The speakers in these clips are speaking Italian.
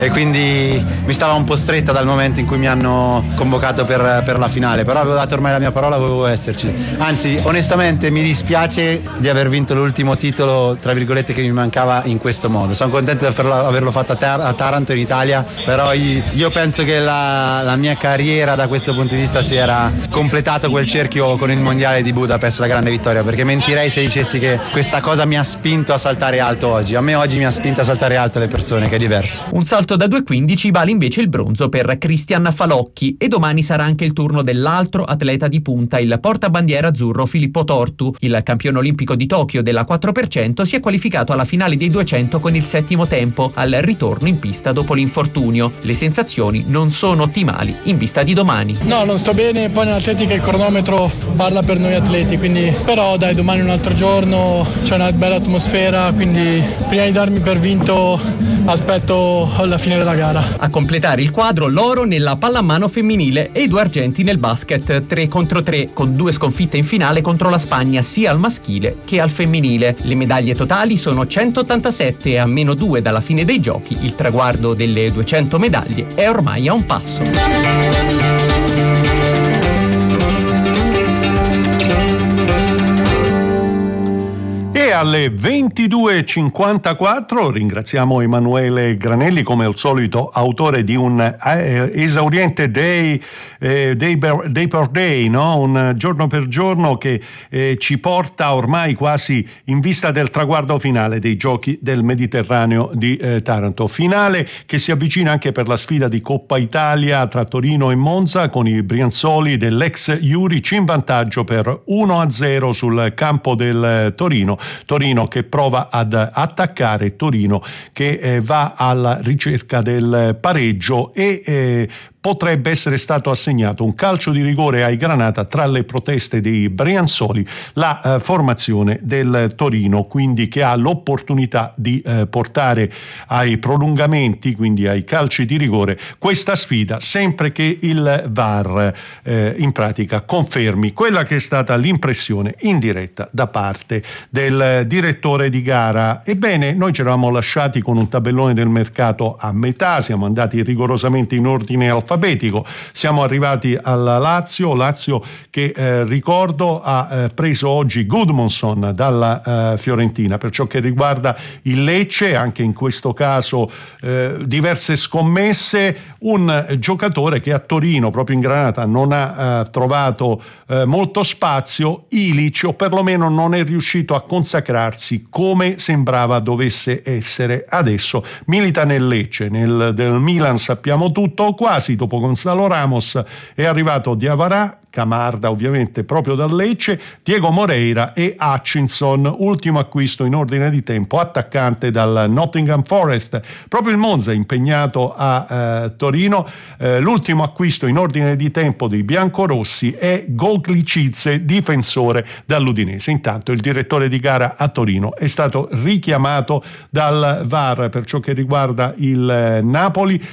e quindi mi stava un po' stretta dal momento in cui mi hanno convocato per la finale, però avevo dato ormai la mia parola, volevo esserci. Anzi, onestamente mi dispiace di aver vinto l'ultimo titolo, tra virgolette, che mi mancava in questo modo. Sono contento di averlo fatto a Taranto, in Italia, però io penso che la mia carriera da questo punto di vista si era completato quel cerchio con il mondiale di Budapest, la grande vittoria, perché mentirei se dicessi che questa cosa mi ha spinto a saltare alto oggi. A me oggi mi ha spinto a saltare alto le persone, che è diverso. Un salto da 2.15 vale invece il bronzo per Cristian Falocchi, e domani sarà anche il turno dell'altro atleta di punta, il portabandiera azzurro Filippo Tortu. Il campione olimpico di Tokyo della 4% si è qualificato alla finale dei 200 con il 7° tempo, al ritorno in pista dopo l'infortunio. Le sensazioni non sono ottimali in vista di domani. No, non sto bene, poi nell'atletica il cronometro parla per noi atleti, quindi però dai, domani è un altro giorno, c'è una bella atmosfera, quindi prima di darmi per vinto aspetto alla fine della gara. A completare il quadro l'oro nella pallamano femminile e i 2 argenti nel basket 3-3, con 2 sconfitte in finale contro la Spagna sia al maschile che al femminile. Le medaglie totali sono 187 e a -2 dalla fine dei giochi il traguardo delle 200 medaglie è ormai a un passo. E alle 22.54 ringraziamo Emanuele Granelli, come al solito autore di un esauriente day per day, no? Un giorno per giorno che ci porta ormai quasi in vista del traguardo finale dei Giochi del Mediterraneo di Taranto. Finale che si avvicina anche per la sfida di Coppa Italia tra Torino e Monza, con i brianzoli dell'ex Juric in vantaggio per 1-0 sul campo del Torino che prova ad attaccare, Torino che va alla ricerca del pareggio e potrebbe essere stato assegnato un calcio di rigore ai Granata tra le proteste dei brianzoli, la formazione del Torino, quindi che ha l'opportunità di portare ai prolungamenti, quindi ai calci di rigore, questa sfida, sempre che il VAR in pratica confermi quella che è stata l'impressione in diretta da parte del direttore di gara. Ebbene, noi ci eravamo lasciati con un tabellone del mercato a metà, siamo andati rigorosamente in ordine alfabetico. Siamo arrivati alla Lazio che ricordo ha preso oggi Gudmundsson dalla Fiorentina. Per ciò che riguarda il Lecce, anche in questo caso diverse scommesse, un giocatore che a Torino, proprio in Granata, non ha trovato molto spazio, Ilic, o perlomeno non è riuscito a consacrarsi come sembrava dovesse essere. Adesso milita nel Lecce, del Milan sappiamo tutto, quasi. Dopo Gonzalo Ramos è arrivato Diawara, Camarda ovviamente proprio dal Lecce, Diego Moreira e Hutchinson, ultimo acquisto in ordine di tempo, attaccante dal Nottingham Forest. Proprio il Monza impegnato a Torino. L'ultimo acquisto in ordine di tempo dei biancorossi è Gogličice, difensore dall'Udinese. Intanto il direttore di gara a Torino è stato richiamato dal VAR per ciò che riguarda il Napoli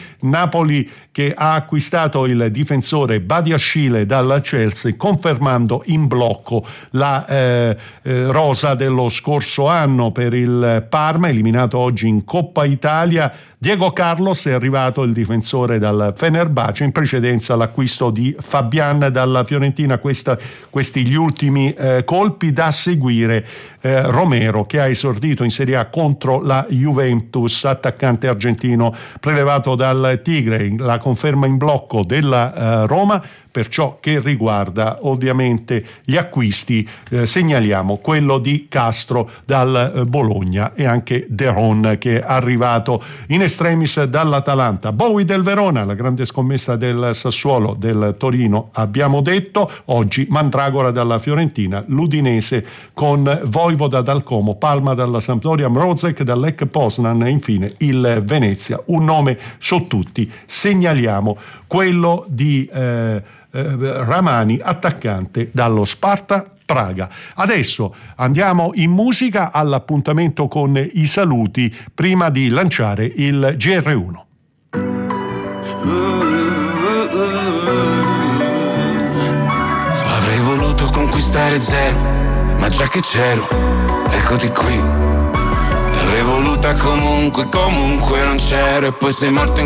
che ha acquistato il difensore Badiashile dalla Chelsea, confermando in blocco la rosa dello scorso anno per il Parma, eliminato oggi in Coppa Italia. Diego Carlos è arrivato, il difensore dal Fenerbahce, in precedenza l'acquisto di Fabian dalla Fiorentina. Questi gli ultimi colpi. Da seguire Romero, che ha esordito in Serie A contro la Juventus, attaccante argentino prelevato dal Tigre, la conferma in blocco della Roma. Per ciò che riguarda ovviamente gli acquisti, segnaliamo quello di Castro dal Bologna e anche De Ron, che è arrivato in extremis dall'Atalanta. Bowie del Verona, la grande scommessa del Sassuolo, del Torino abbiamo detto. Oggi Mandragora dalla Fiorentina, l'Udinese con Vojvoda dal Como, Palma dalla Sampdoria, Mrozek dall'Ek Poznan e infine il Venezia. Un nome su tutti, segnaliamo quello di Ramani, attaccante dallo Sparta Praga. Adesso andiamo in musica, all'appuntamento con i saluti prima di lanciare il GR1. Avrei voluto conquistare zero, ma già che c'ero, eccoti qui. L'avrei voluta comunque non c'ero, e poi sei morto in